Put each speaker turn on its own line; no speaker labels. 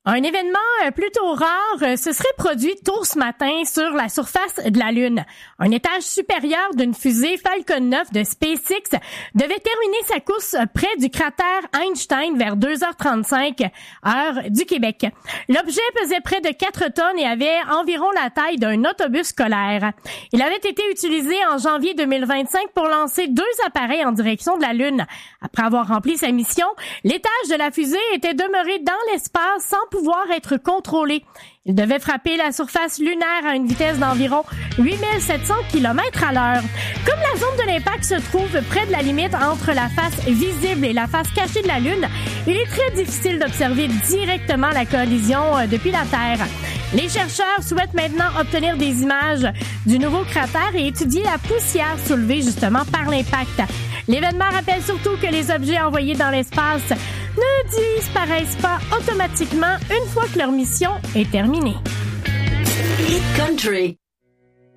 Un événement plutôt rare se serait produit tôt ce matin sur la surface de la Lune. Un étage supérieur d'une fusée Falcon 9 de SpaceX devait terminer sa course près du cratère Einstein vers 2h35, heure du Québec. L'objet pesait près de 4 tonnes et avait environ la taille d'un autobus scolaire. Il avait été utilisé en janvier 2025 pour lancer 2 appareils en direction de la Lune. Après avoir rempli sa mission, l'étage de la fusée était demeuré dans l'espace sans pouvoir être contrôlé. Il devait frapper la surface lunaire à une vitesse d'environ 8700 km à l'heure. Comme la zone de l'impact se trouve près de la limite entre la face visible et la face cachée de la Lune, il est très difficile d'observer directement la collision depuis la Terre. Les chercheurs souhaitent maintenant obtenir des images du nouveau cratère et étudier la poussière soulevée justement par l'impact. L'événement rappelle surtout que les objets envoyés dans l'espace ne disparaissent pas automatiquement une fois que leur mission est terminée.
Hit Country.